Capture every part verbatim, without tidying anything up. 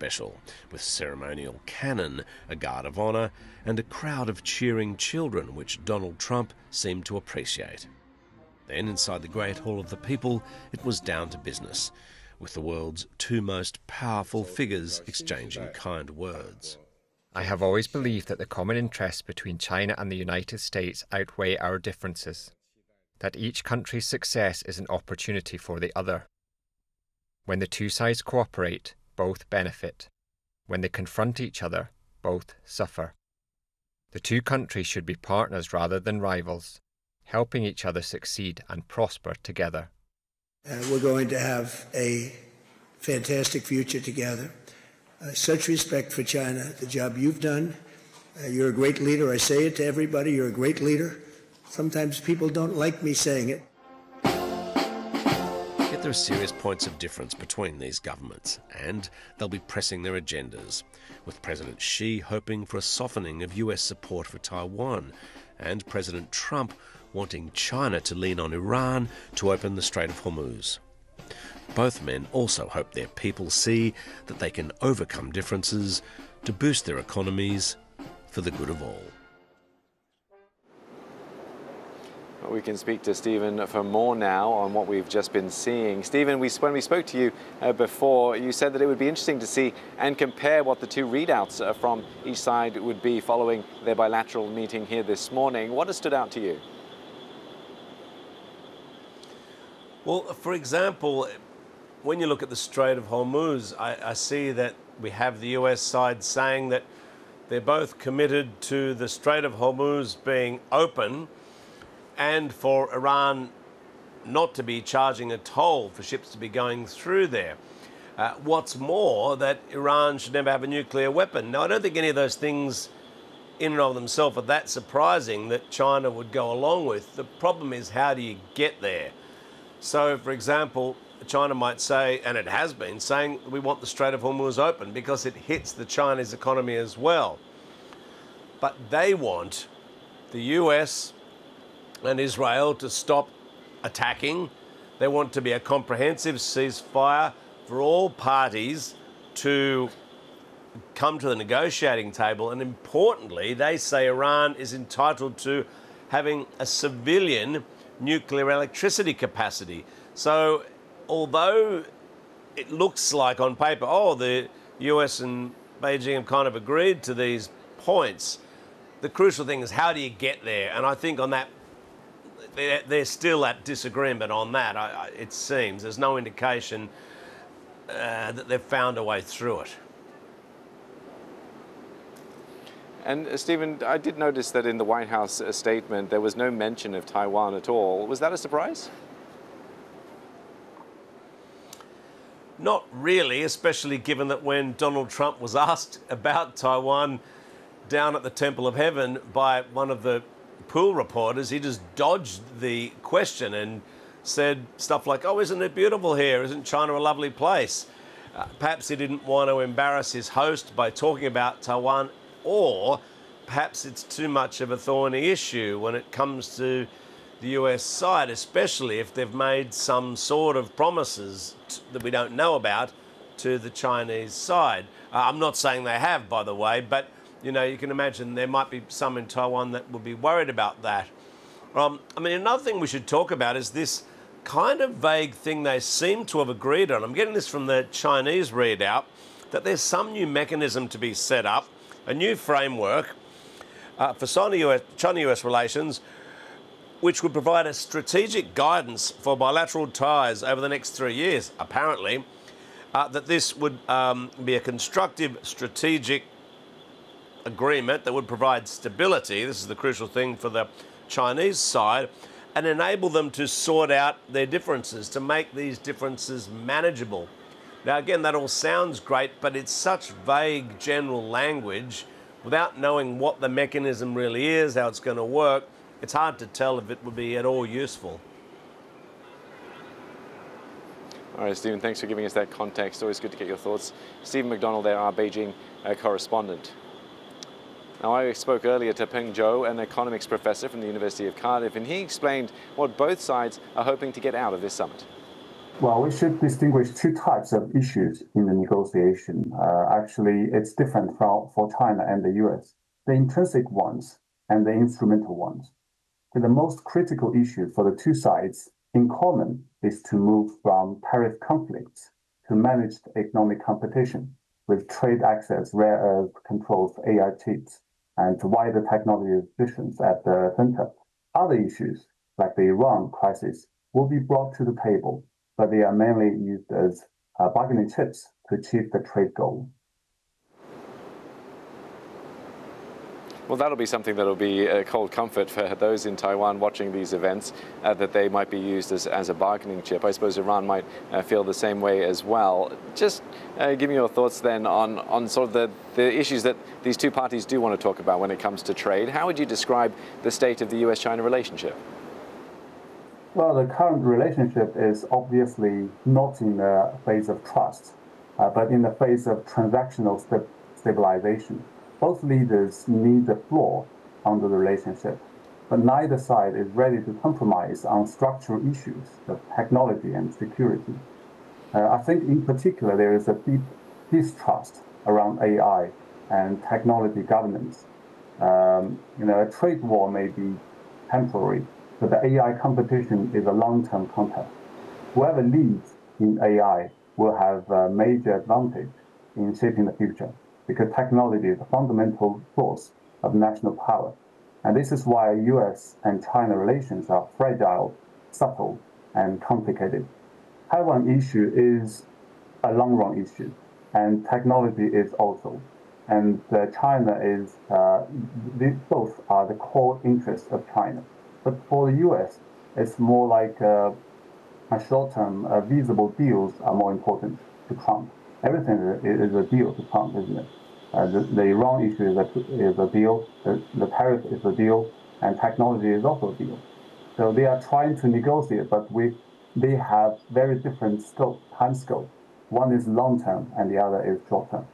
special, with ceremonial cannon, a guard of honour, and a crowd of cheering children, which Donald Trump seemed to appreciate. Then, inside the Great Hall of the People, it was down to business, with the world's two most powerful figures exchanging kind words. I have always believed that the common interests between China and the United States outweigh our differences, that each country's success is an opportunity for the other. When the two sides cooperate, both benefit. When they confront each other, both suffer. The two countries should be partners rather than rivals, helping each other succeed and prosper together. Uh, we're going to have a fantastic future together. Uh, such respect for China, the job you've done. Uh, you're a great leader. I say it to everybody, you're a great leader. Sometimes people don't like me saying it. Yet there are serious points of difference between these governments, and they'll be pressing their agendas, with President Xi hoping for a softening of U S support for Taiwan, and President Trump wanting China to lean on Iran to open the Strait of Hormuz. Both men also hope their people see that they can overcome differences to boost their economies for the good of all. We can speak to Stephen for more now on what we've just been seeing. Stephen, we, when we spoke to you uh, before, you said that it would be interesting to see and compare what the two readouts uh, from each side would be following their bilateral meeting here this morning. What has stood out to you? Well, for example, when you look at the Strait of Hormuz, I, I see that we have the U S side saying that they're both committed to the Strait of Hormuz being open and for Iran not to be charging a toll for ships to be going through there. Uh, what's more, that Iran should never have a nuclear weapon. Now, I don't think any of those things in and of themselves are that surprising that China would go along with. The problem is, how do you get there? So, for example, China might say, and it has been saying, we want the Strait of Hormuz open because it hits the Chinese economy as well. But they want the U S and Israel to stop attacking. They want to be a comprehensive ceasefire for all parties to come to the negotiating table. And importantly, they say Iran is entitled to having a civilian nuclear electricity capacity. So although it looks like on paper, oh, the U S and Beijing have kind of agreed to these points, the crucial thing is, how do you get there? And I think on that, they're, they're still at disagreement on that, I, I, it seems. There's no indication uh, that they've found a way through it. And uh, Stephen, I did notice that in the White House uh, statement, there was no mention of Taiwan at all. Was that a surprise? Not really, especially given that when Donald Trump was asked about Taiwan down at the Temple of Heaven by one of the pool reporters, he just dodged the question and said stuff like, oh, isn't it beautiful here? Isn't China a lovely place? Uh, perhaps he didn't want to embarrass his host by talking about Taiwan, or perhaps it's too much of a thorny issue when it comes to the U S side, especially if they've made some sort of promises t- that we don't know about to the Chinese side. Uh, I'm not saying they have, by the way, but you know, you can imagine there might be some in Taiwan that would be worried about that. Um, I mean, another thing we should talk about is this kind of vague thing they seem to have agreed on. I'm getting this from the Chinese readout, that there's some new mechanism to be set up, a new framework uh, for China-U S relations, which would provide a strategic guidance for bilateral ties over the next three years, apparently, uh, that this would um, be a constructive strategic agreement that would provide stability, this is the crucial thing for the Chinese side, and enable them to sort out their differences, to make these differences manageable. Now, again, that all sounds great, but it's such vague general language. Without knowing what the mechanism really is, how it's going to work, it's hard to tell if it would be at all useful. All right, Stephen, thanks for giving us that context. Always good to get your thoughts. Stephen McDonald there, our Beijing uh, correspondent. Now, I spoke earlier to Peng Zhou, an economics professor from the University of Cardiff, and he explained what both sides are hoping to get out of this summit. Well, we should distinguish two types of issues in the negotiation. Uh, actually, it's different from, for China and the U S. The intrinsic ones and the instrumental ones. The most critical issue for the two sides in common is to move from tariff conflicts to managed economic competition with trade access, rare earth controls, A I chips, and wider technology restrictions at the center. Other issues, like the Iran crisis, will be brought to the table, but they are mainly used as uh, bargaining chips to achieve the trade goal. Well, that'll be something that'll be a cold comfort for those in Taiwan watching these events, uh, that they might be used as, as a bargaining chip. I suppose Iran might uh, feel the same way as well. Just uh, give me your thoughts then on, on sort of the, the issues that these two parties do want to talk about when it comes to trade. How would you describe the state of the U S China relationship? Well, the current relationship is obviously not in the phase of trust, uh, but in the phase of transactional st stabilization. Both leaders need the floor on the relationship, but neither side is ready to compromise on structural issues of technology and security. Uh, I think in particular there is a deep distrust around A I and technology governance. Um, you know, a trade war may be temporary, but the A I competition is a long-term contest. Whoever leads in A I will have a major advantage in shaping the future, because technology is a fundamental source of national power. And this is why U S and China relations are fragile, subtle, and complicated. Taiwan issue is a long-run issue, and technology is also. And uh, China is, uh, these both are the core interests of China. But for the U S, it's more like uh, a short-term uh, visible deals are more important to Trump. Everything is a deal to Trump, isn't it? Uh, the, the Iran issue is a, is a deal, the, the tariff is a deal, and technology is also a deal. So they are trying to negotiate, but we, they have very different scope, time scope. One is long-term, and the other is short-term.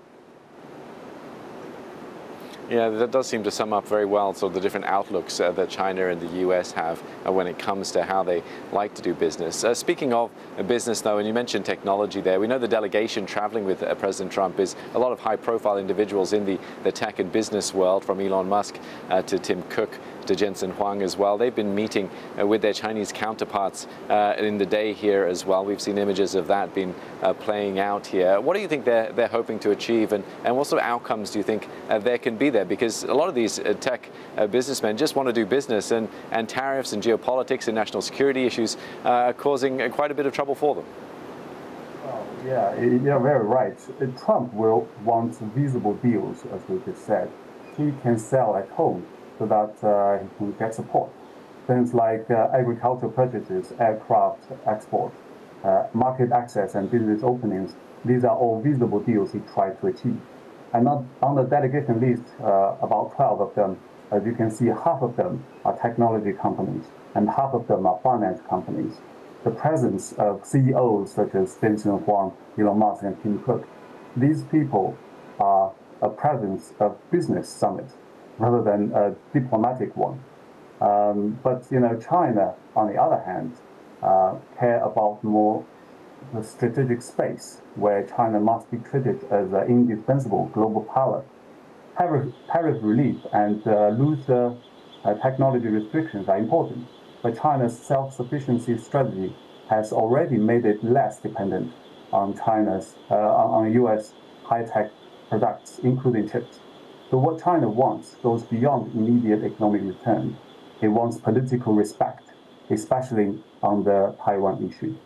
Yeah, that does seem to sum up very well sort of the different outlooks uh, that China and the U S have uh, when it comes to how they like to do business. Uh, speaking of uh, business, though, and you mentioned technology there, we know the delegation traveling with uh, President Trump is a lot of high-profile individuals in the, the tech and business world, from Elon Musk uh, to Tim Cook to Jensen Huang as well. They've been meeting uh, with their Chinese counterparts uh, in the day here as well. We've seen images of that being uh, playing out here. What do you think they're, they're hoping to achieve, and, and what sort of outcomes do you think uh, there can be there? Because a lot of these uh, tech uh, businessmen just want to do business, and, and tariffs and geopolitics and national security issues uh, are causing uh, quite a bit of trouble for them. Well, yeah, you're very right. Trump will want visible deals, as we just said. He can sell at home so that uh, he can get support. Things like uh, agricultural purchases, aircraft export, uh, market access, and business openings, these are all visible deals he tried to achieve. And not, on the delegation list, uh, about twelve of them, as you can see, half of them are technology companies, and half of them are finance companies. The presence of C E Os such as Jensen Huang, Elon Musk, and Tim Cook, these people are a presence of business summit rather than a diplomatic one. Um, but you know, China, on the other hand, uh, care about more the strategic space where China must be treated as an indispensable global power. Tariff, tariff relief and uh, looser uh, technology restrictions are important, but China's self-sufficiency strategy has already made it less dependent on China's uh, on U S high-tech products, including chips. So what China wants goes beyond immediate economic return. It wants political respect, especially on the Taiwan issue.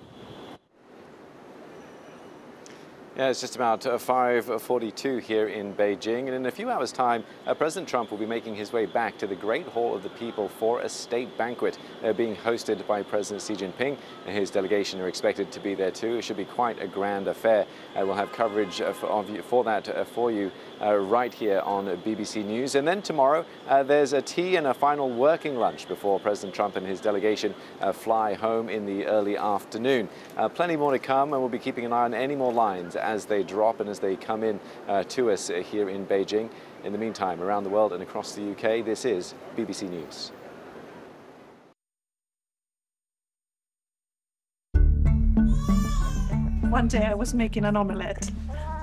Yeah, it's just about uh, five forty-two here in Beijing, and in a few hours' time, uh, President Trump will be making his way back to the Great Hall of the People for a state banquet uh, being hosted by President Xi Jinping, and his delegation are expected to be there too. It should be quite a grand affair. Uh, we'll have coverage uh, for, of you, for that uh, for you uh, right here on B B C News. And then tomorrow, uh, there's a tea and a final working lunch before President Trump and his delegation uh, fly home in the early afternoon. Uh, plenty more to come, and we'll be keeping an eye on any more lines as they drop and as they come in uh, to us here in Beijing. In the meantime, around the world and across the U K, this is B B C News. one day I was making an omelette